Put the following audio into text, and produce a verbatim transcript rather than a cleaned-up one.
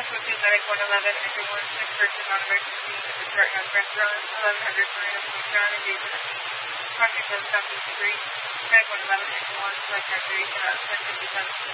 Joshua two, Medic one eleven, Engine one, six person non-emergency, start on French Road, eleven hundred Marina Sunshine, engagement. Crossing Hill Southeast Street, Medic one eleven, Engine one, flight time three, uh, ten fifty-seven.